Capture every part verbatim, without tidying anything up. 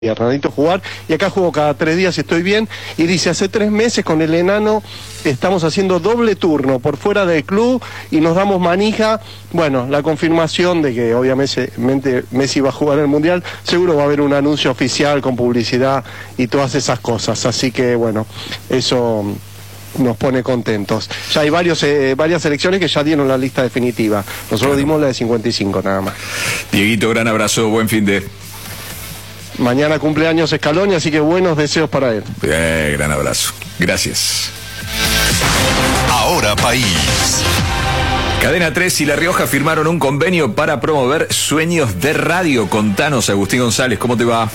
y Hernandito jugar, y acá juego cada tres días y estoy bien, y dice, hace tres meses con el enano estamos haciendo doble turno por fuera del club y nos damos manija. Bueno, la confirmación de que obviamente Messi va a jugar el Mundial, seguro va a haber un anuncio oficial con publicidad y todas esas cosas, así que bueno, eso nos pone contentos. Ya hay varios, eh, varias selecciones que ya dieron la lista definitiva, nosotros claro. dimos la de cincuenta y cinco nada más. Dieguito, gran abrazo, buen fin de... Mañana cumpleaños Scaloni, así que buenos deseos para él. Eh, gran abrazo. Gracias. Ahora País. Cadena tres y La Rioja firmaron un convenio para promover Sueños de Radio. Contanos, Agustín González, ¿cómo te va?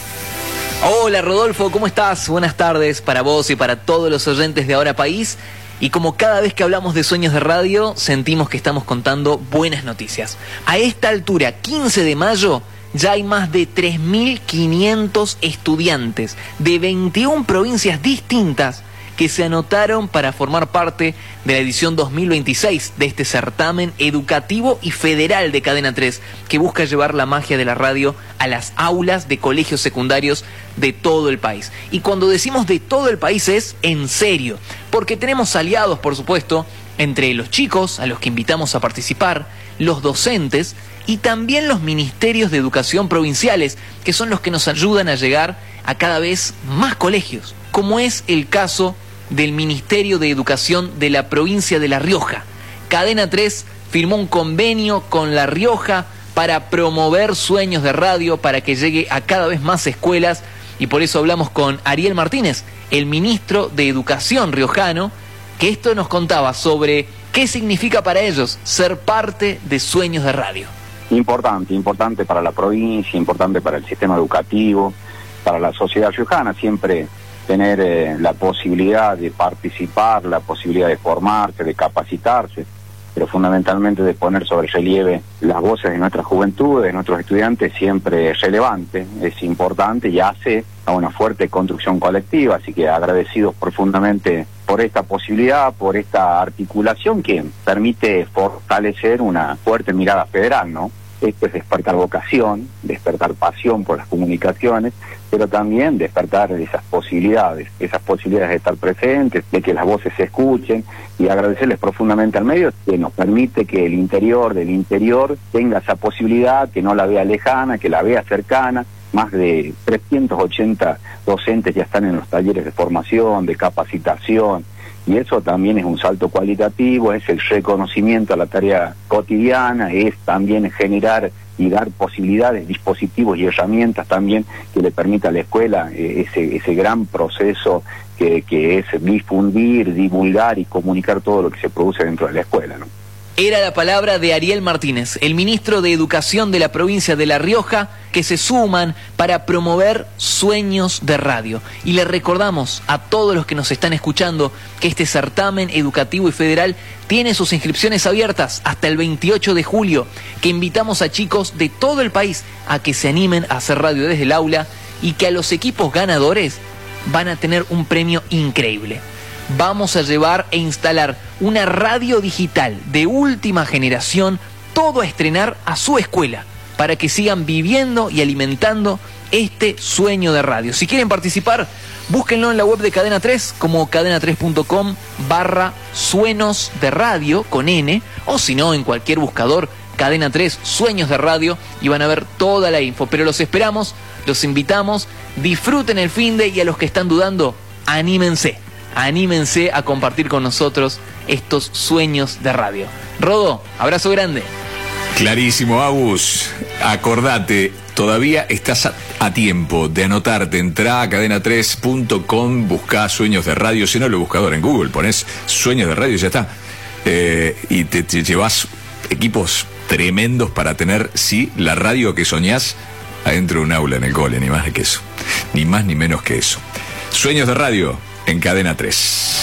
Hola Rodolfo, ¿cómo estás? Buenas tardes para vos y para todos los oyentes de Ahora País. Y como cada vez que hablamos de Sueños de Radio, sentimos que estamos contando buenas noticias. A esta altura, quince de mayo... ya hay más de tres mil quinientos estudiantes de veintiuna provincias distintas que se anotaron para formar parte de la edición dos mil veintiséis de este certamen educativo y federal de Cadena tres, que busca llevar la magia de la radio a las aulas de colegios secundarios de todo el país. Y cuando decimos de todo el país es en serio, porque tenemos aliados, por supuesto, entre los chicos a los que invitamos a participar, los docentes y también los ministerios de educación provinciales, que son los que nos ayudan a llegar a cada vez más colegios, como es el caso del Ministerio de Educación de la provincia de La Rioja. Cadena tres firmó un convenio con La Rioja para promover Sueños de Radio, para que llegue a cada vez más escuelas, y por eso hablamos con Ariel Martínez, el ministro de Educación riojano, que esto nos contaba sobre qué significa para ellos ser parte de Sueños de Radio. Importante, importante para la provincia, importante para el sistema educativo, para la sociedad riojana, siempre tener eh, la posibilidad de participar, la posibilidad de formarse, de capacitarse, pero fundamentalmente de poner sobre relieve las voces de nuestra juventud, de nuestros estudiantes, siempre es relevante, es importante y hace a una fuerte construcción colectiva, así que agradecidos profundamente por esta posibilidad, por esta articulación que permite fortalecer una fuerte mirada federal, ¿no? Esto es despertar vocación, despertar pasión por las comunicaciones, pero también despertar esas posibilidades, esas posibilidades de estar presentes, de que las voces se escuchen, y agradecerles profundamente al medio que nos permite que el interior del interior tenga esa posibilidad, que no la vea lejana, que la vea cercana. Más de trescientos ochenta docentes ya están en los talleres de formación, de capacitación, y eso también es un salto cualitativo, es el reconocimiento a la tarea cotidiana, es también generar y dar posibilidades, dispositivos y herramientas también que le permita a la escuela eh, ese, ese gran proceso que, que es difundir, divulgar y comunicar todo lo que se produce dentro de la escuela, ¿no? Era la palabra de Ariel Martínez, el ministro de Educación de la provincia de La Rioja, que se suman para promover Sueños de Radio. Y le recordamos a todos los que nos están escuchando que este certamen educativo y federal tiene sus inscripciones abiertas hasta el veintiocho de julio, que invitamos a chicos de todo el país a que se animen a hacer radio desde el aula, y que a los equipos ganadores van a tener un premio increíble. Vamos a llevar e instalar una radio digital de última generación, todo a estrenar a su escuela, para que sigan viviendo y alimentando este sueño de radio. Si quieren participar, búsquenlo en la web de Cadena tres como cadena tres punto com barra suenos de radio con N, o si no, en cualquier buscador, Cadena tres Sueños de Radio, y van a ver toda la info. Pero los esperamos, los invitamos, disfruten el finde, y a los que están dudando, anímense. Anímense a compartir con nosotros estos sueños de radio. Rodo, abrazo grande. Clarísimo, Agus. Acordate, todavía estás a, a tiempo de anotarte. Entrá a cadena tres punto com, buscá Sueños de Radio. Si no, lo buscador en Google, pones Sueños de Radio y ya está. Eh, y te, te llevas equipos tremendos para tener, sí, la radio que soñás adentro de un aula en el cole, ni más de que eso. Ni más ni menos que eso. Sueños de Radio en Cadena tres.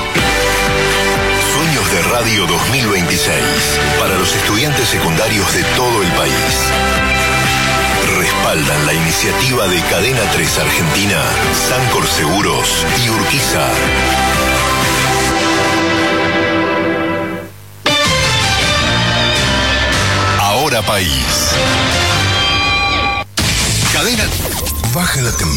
Sueños de Radio dos mil veintiséis para los estudiantes secundarios de todo el país. Respaldan la iniciativa de Cadena tres Argentina, Sancor Seguros y Urquiza. Ahora País. Cadena Baja la temperatura.